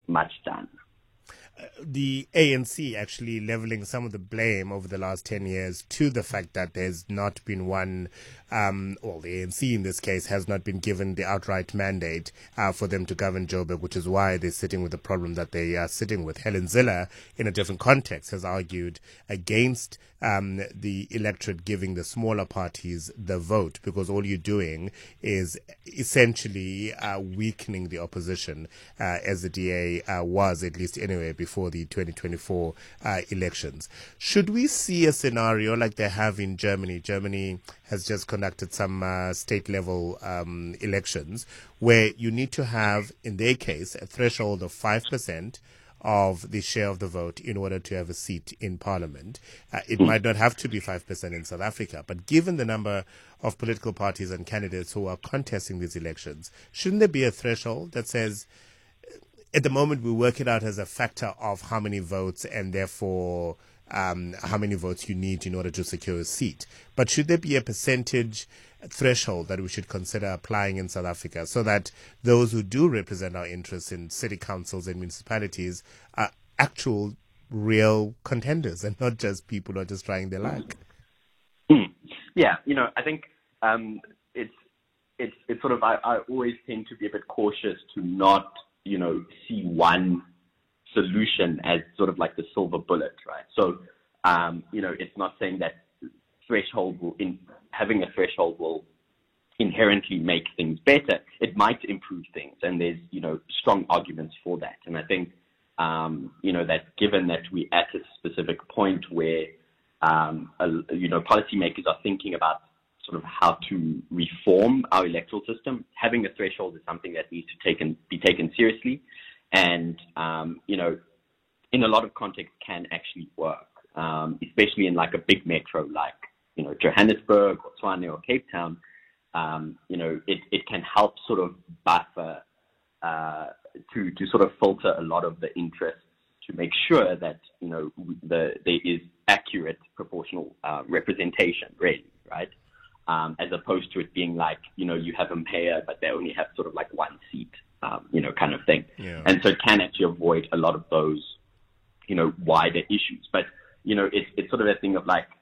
much done. The ANC actually leveling some of the blame over the last 10 years to the fact that there's not been one, the ANC in this case has not been given the outright mandate for them to govern Joburg, which is why they're sitting with the problem that they are sitting with. Helen Zille, in a different context, has argued against the electorate giving the smaller parties the vote, because all you're doing is essentially weakening the opposition, as the DA was, at least anyway, before the 2024 elections. Should we see a scenario like they have in Germany? Germany has just conducted some state-level elections where you need to have, in their case, a threshold of 5% of the share of the vote in order to have a seat in parliament. It might not have to be 5% in South Africa, but given the number of political parties and candidates who are contesting these elections, shouldn't there be a threshold that says, at the moment we work it out as a factor of how many votes and therefore how many votes you need in order to secure a seat? But should there be a percentage threshold that we should consider applying in South Africa so that those who do represent our interests in city councils and municipalities are actual, real contenders and not just people who are just trying their luck? Yeah, I think it's sort of, I always tend to be a bit cautious to not, see one solution as sort of like the silver bullet, right? So, it's not saying that having a threshold will inherently make things better. It might improve things, and there's, strong arguments for that. And I think, that given that we're at a specific point where, policymakers are thinking about sort of how to reform our electoral system, having a threshold is something that needs to be taken seriously. And, in a lot of contexts can actually work, especially in like a big metro like, Johannesburg or Tshwane or Cape Town. It can help sort of buffer to sort of filter a lot of the interests to make sure that, there is accurate proportional representation, really, right? As opposed to it being like, you have a mayor, but they only have sort of like one seat, kind of thing. Yeah. And so it can actually avoid a lot of those, wider issues. But, it's sort of a thing of like,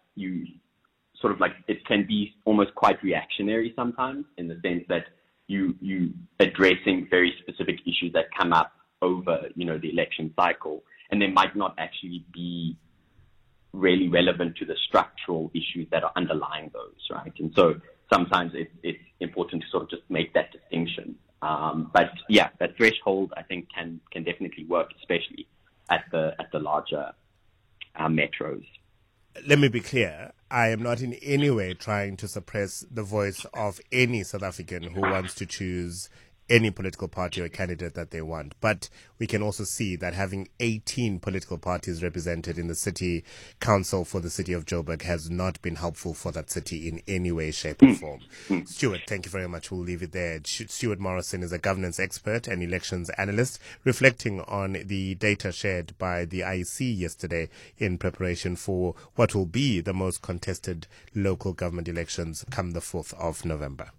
it can be almost quite reactionary sometimes, in the sense that you addressing very specific issues that come up over, the election cycle, and they might not actually be really relevant to the structural issues that are underlying those, right? And so sometimes it's important to sort of just make that distinction. But yeah, that threshold I think can definitely work, especially at the larger metros. Let me be clear. I am not in any way trying to suppress the voice of any South African who wants to choose any political party or candidate that they want. But we can also see that having 18 political parties represented in the city council for the city of Joburg has not been helpful for that city in any way, shape or form. Stuart, thank you very much. We'll leave it there. Stuart Morrison is a governance expert and elections analyst, reflecting on the data shared by the IEC yesterday in preparation for what will be the most contested local government elections come the 4th of November.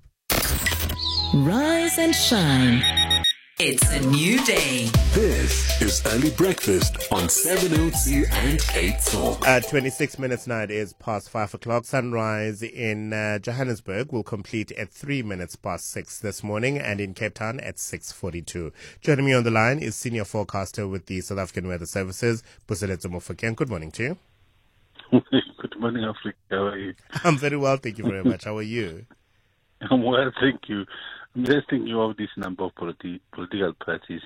Rise and shine. It's a new day. This is Early Breakfast on 702 and Cape Talk. 26 minutes now, it is past 5 o'clock. Sunrise in Johannesburg will complete at 3 minutes past 6 this morning, and in Cape Town at 6:42. Joining me on the line is senior forecaster with the South African Weather Services, Buseletso Mofokeng. Good morning to you. Good morning, Africa. How are you? I'm very well, thank you very much. How are you? I'm well, thank you. I'm just thinking of this number of political parties.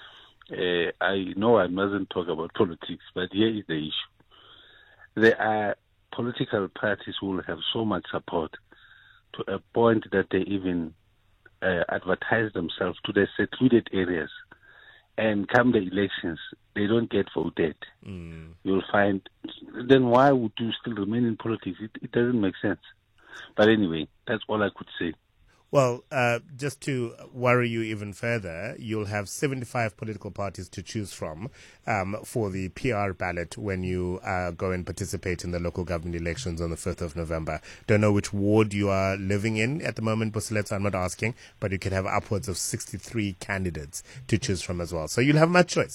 I know I mustn't talk about politics, but here is the issue. There are political parties who will have so much support to a point that they even advertise themselves to their secluded areas. And come the elections, they don't get voted. You'll find, then why would you still remain in politics? It doesn't make sense. But anyway, that's all I could say. Well, just to worry you even further, you'll have 75 political parties to choose from for the PR ballot when you go and participate in the local government elections on the 5th of November. Don't know which ward you are living in at the moment, Buseletso, I'm not asking, but you could have upwards of 63 candidates to choose from as well. So you'll have much choice.